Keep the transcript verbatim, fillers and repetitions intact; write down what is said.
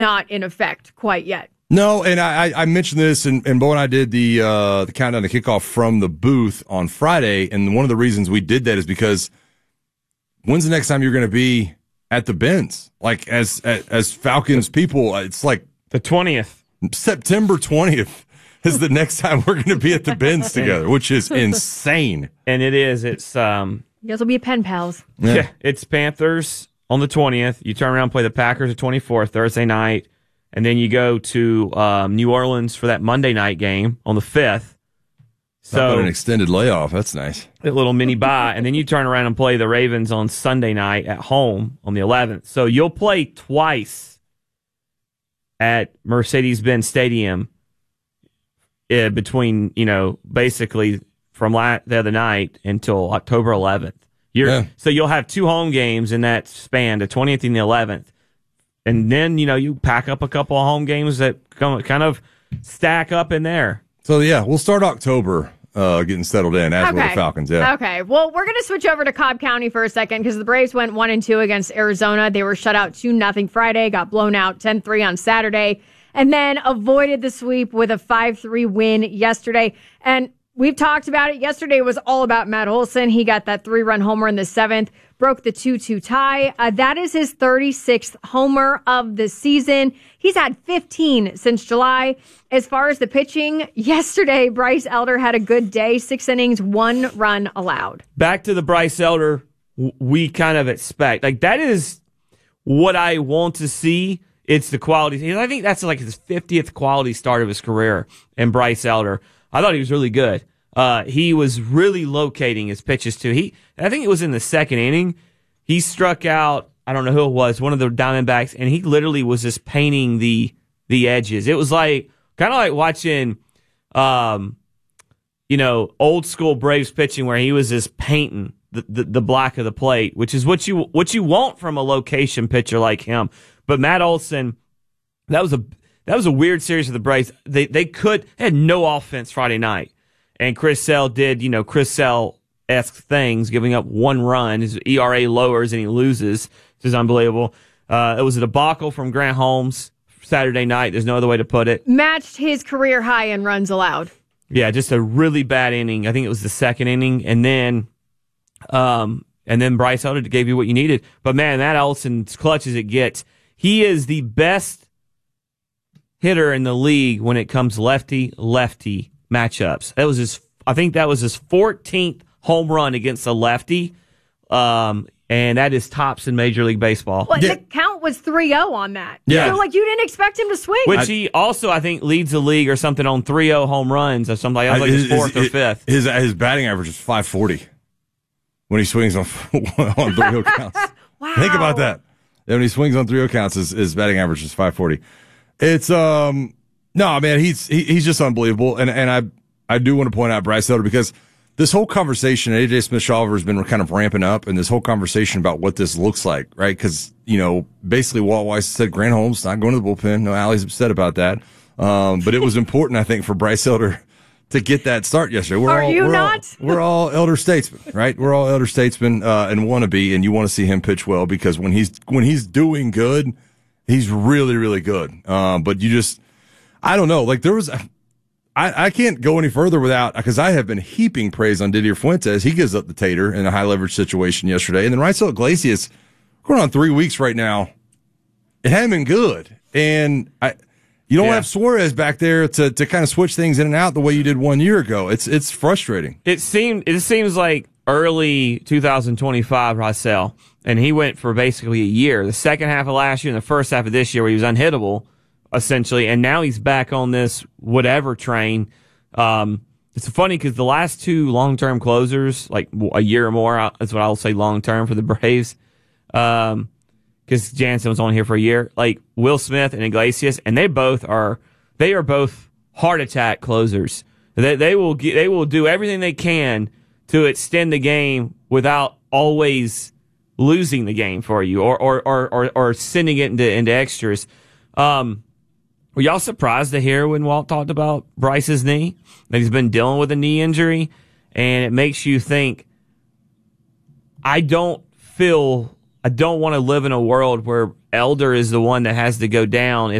not in effect quite yet. No, and I, I mentioned this, and, and Bo and I did the uh, the countdown to kickoff from the booth on Friday, and one of the reasons we did that is because when's the next time you're going to be at the Benz? Like, as, as as Falcons people, it's like the twentieth. September twentieth is the next time we're going to be at the Benz together, which is insane. And it is. It's um. You guys will be pen pals. Yeah. yeah, it's Panthers on the twentieth. You turn around and play the Packers the twenty-fourth, Thursday night. And then you go to um, New Orleans for that Monday night game on the fifth. So an extended layoff. That's nice. A little mini bye. And then you turn around and play the Ravens on Sunday night at home on the eleventh. So you'll play twice at Mercedes-Benz Stadium uh, between, you know, basically from la- the other night until October eleventh. You're, yeah. So you'll have two home games in that span, the twentieth and the eleventh. And then, you know, you pack up a couple of home games that come, kind of stack up in there. So, yeah, we'll start October uh, getting settled in, as okay. will the Falcons. Yeah. Okay. Well, we're going to switch over to Cobb County for a second because the Braves went one and two against Arizona. They were shut out two nothing Friday, got blown out ten three on Saturday, and then avoided the sweep with a five three win yesterday. And we've talked about it. Yesterday was all about Matt Olson. He got that three-run homer in the seventh, broke the two two tie. Uh, that is his thirty-sixth homer of the season. He's had fifteen since July. As far as the pitching, yesterday, Bryce Elder had a good day. Six innings, one run allowed. Back to the Bryce Elder we kind of expect. Like, that is what I want to see. It's the quality. I think that's like his fiftieth quality start of his career in Bryce Elder. I thought he was really good. Uh, he was really locating his pitches too. He, I think it was in the second inning. He struck out, I don't know who it was, one of the Diamondbacks, and he literally was just painting the the edges. It was like kind of like watching, um, you know, old school Braves pitching where he was just painting the, the the black of the plate, which is what you what you want from a location pitcher like him. But Matt Olson, that was a that was a weird series for the Braves. They they could they had no offense Friday night. And Chris Sale did, you know, Chris Sale-esque things, giving up one run. His E R A lowers and he loses, which is unbelievable. Uh, it was a debacle from Grant Holmes Saturday night. There's no other way to put it. Matched his career high in runs allowed. Yeah, just a really bad inning. I think it was the second inning. And then um, and then Bryce Elder gave you what you needed. But, man, Matt Olson's clutch as it gets. He is the best hitter in the league when it comes lefty-lefty matchups. That was his. I think that was his fourteenth home run against a lefty, um, and that is tops in Major League Baseball. Well, yeah. The count was three oh on that. Yeah. So, like, you didn't expect him to swing. Which he also, I think, leads the league or something on three oh home runs or something. I was like his, his fourth his, or fifth. His his batting average is five forty when he swings on on three oh counts. Wow. Think about that. When he swings on three oh counts, his, his batting average is five forty. It's um. No, man, he's he, he's just unbelievable, and and I I do want to point out Bryce Elder because this whole conversation, A J Smith-Shawver has been kind of ramping up, and this whole conversation about what this looks like, right? Because you know, basically, Walt Weiss said Grant Holmes not going to the bullpen. No, Allie's upset about that, um, but it was important, I think, for Bryce Elder to get that start yesterday. We're Are all, you we're not? All, we're all elder statesmen, right? We're all elder statesmen uh, and want to be, and you want to see him pitch well because when he's when he's doing good, he's really really good. Uh, but you just I don't know. Like there was, I, I can't go any further without, because I have been heaping praise on Didier Fuentes. He gives up the tater in a high leverage situation yesterday. And then Raisel Iglesias, going on three weeks right now. It hadn't been good. And I, you don't yeah. have Suarez back there to, to kind of switch things in and out the way you did one year ago. It's, it's frustrating. It seemed, it seems like early two thousand twenty-five, Raisel, and he went for basically a year. The second half of last year and the first half of this year where he was unhittable, essentially, and now he's back on this whatever train. Um, it's funny because the last two long-term closers, like a year or more, that's what I'll say long-term for the Braves, because um, Jansen was on here for a year, like Will Smith and Iglesias, and they both are they are both heart attack closers. They they will get, they will do everything they can to extend the game without always losing the game for you or or or or, or sending it into into extras. Um, Were y'all surprised to hear when Walt talked about Bryce's knee, that he's been dealing with a knee injury? And it makes you think, I don't feel I don't want to live in a world where Elder is the one that has to go down if